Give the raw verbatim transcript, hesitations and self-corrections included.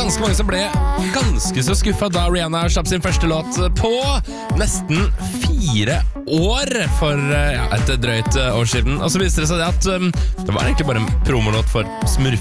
ganske mange som ble ganske så skuffet da Rihanna slapp sin første låt på nesten fire år for ja, et drøyt år siden. Og så viste det seg at um, det var egentlig bare en promolåt for smurf